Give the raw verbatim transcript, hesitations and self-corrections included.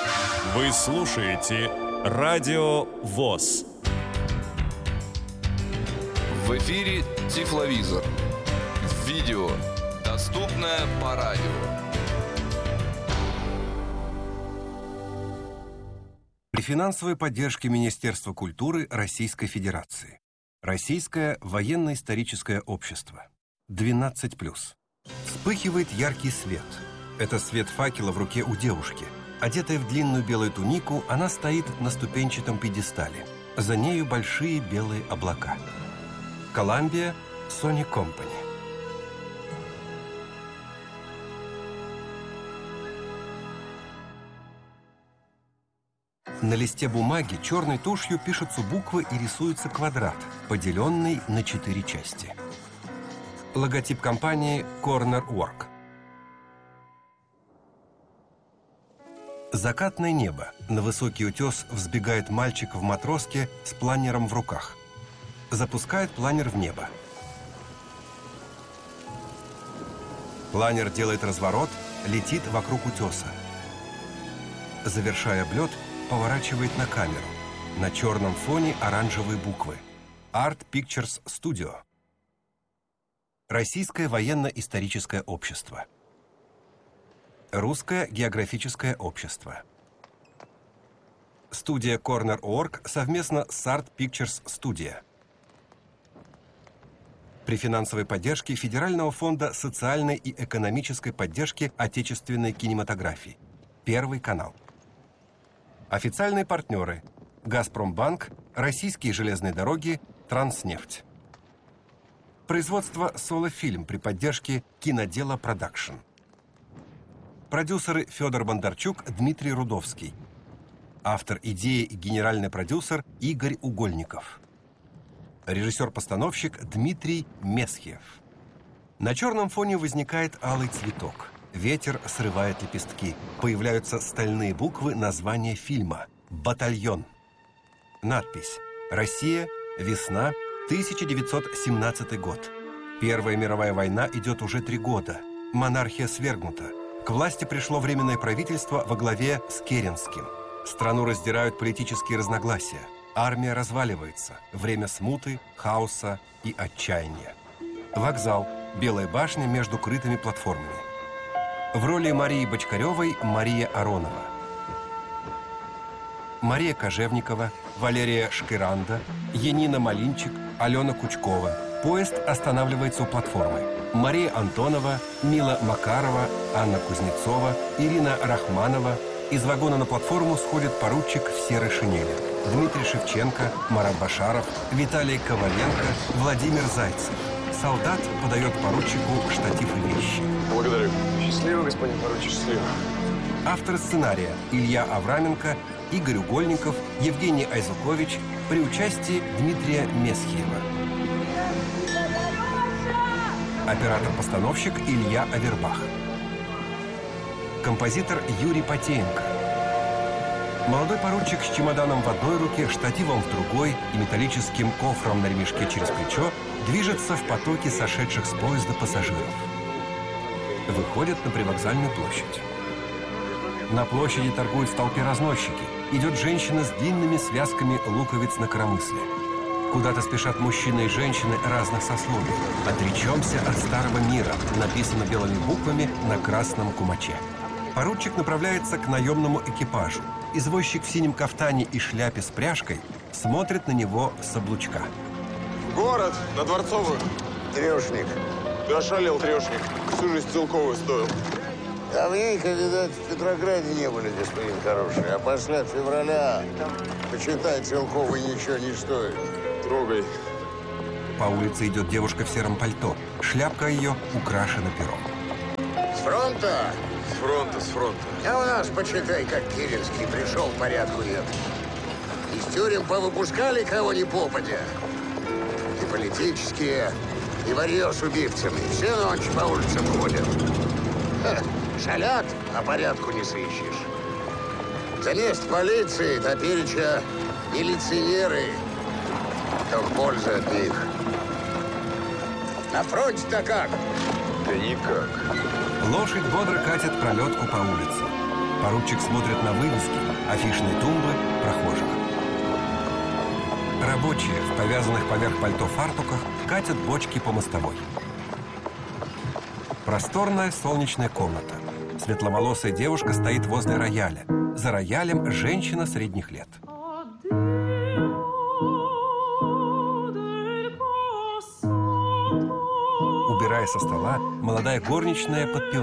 Вы слушаете Радио ВОС. В эфире Тифловизор. Видео, доступное по радио. При финансовой поддержке Министерства культуры Российской Федерации. Российское военно-историческое общество. двенадцать плюс. Вспыхивает яркий свет. Это свет факела в руке у девушки. Одетая в длинную белую тунику, она стоит на ступенчатом пьедестале. За нею большие белые облака. Columbia Sony Company. На листе бумаги черной тушью пишутся буквы и рисуется квадрат, поделенный на четыре части. Логотип компании Corner Work. Закатное небо. На высокий утес взбегает мальчик в матроске с планером в руках. Запускает планер в небо. Планер делает разворот, летит вокруг утеса. Завершая облет, поворачивает на камеру. На черном фоне оранжевые буквы. Art Pictures Studio. Российское военно-историческое общество. Русское географическое общество. Студия Corner Work совместно с Art Pictures Studio. При финансовой поддержке Федерального фонда социальной и экономической поддержки отечественной кинематографии. Первый канал. Официальные партнеры: «Газпромбанк», «Российские железные дороги», «Транснефть». Производство «Солофильм» при поддержке «Кинодела Продакшн». Продюсеры Федор Бондарчук, Дмитрий Рудовский. Автор идеи и генеральный продюсер Игорь Угольников. Режиссер-постановщик Дмитрий Месхиев. На черном фоне возникает алый цветок. Ветер срывает лепестки. Появляются стальные буквы названия фильма «Батальон». Надпись: «Россия. Весна. тысяча девятьсот семнадцатый год». Первая мировая война идет уже три года. Монархия свергнута. К власти пришло Временное правительство во главе с Керенским. Страну раздирают политические разногласия. Армия разваливается. Время смуты, хаоса и отчаяния. Вокзал. Белая башня между крытыми платформами. В роли Марии Бочкаревой Мария Аронова. Мария Кожевникова, Валерия Шкиранда, Янина Малинчик, Алена Кучкова. Поезд останавливается у платформы. Мария Антонова, Мила Макарова, Анна Кузнецова, Ирина Рахманова. Из вагона на платформу сходит поручик в серой шинели. Дмитрий Шевченко, Марат Башаров, Виталий Коваленко, Владимир Зайцев. Солдат подает поручику штатив и вещи. Благодарю. Счастливо, господин поручик, счастливо. Авторы сценария: Илья Авраменко, Игорь Угольников, Евгений Айзукович, при участии Дмитрия Месхиева. Оператор-постановщик Илья Авербах. Композитор Юрий Потеенко. Молодой поручик с чемоданом в одной руке, штативом в другой и металлическим кофром на ремешке через плечо движется в потоке сошедших с поезда пассажиров. Выходит на привокзальную площадь. На площади торгуют в толпе разносчики. Идет женщина с длинными связками луковиц на коромысле. Куда-то спешат мужчины и женщины разных сословий. «Отречемся от старого мира» написано белыми буквами на красном кумаче. Поручик направляется к наемному экипажу. Извозчик в синем кафтане и шляпе с пряжкой смотрит на него с облучка. Город, на Дворцовую. Трешник. Ты ошалел, трешник. Всю жизнь целковую стоил. Давненько, видать, в Петрограде не были, господин хороший. А после февраля, почитай, целковый ничего не стоит. Трогай. По улице идет девушка в сером пальто. Шляпка ее украшена пером. С фронта? С фронта, с фронта. А у нас, почитай, как Киринский, пришел, порядку нет. Из тюрем повыпускали кого ни попадя. И политические, и варьё с убивцами. Все ночи по улицам ходят. Ха, шалят, а порядку не сыщешь. Замест полиции, топереча милиционеры. Только польза от них. На фронте-то как? Да никак. Лошадь бодро катит пролетку по улице. Поручик смотрит на вывески, афишные тумбы, прохожих. Рабочие в повязанных поверх пальто фартуках катят бочки по мостовой. Просторная солнечная комната. Светловолосая девушка стоит возле рояля. За роялем женщина средних лет. Убирая со стола, молодая горничная подпевает.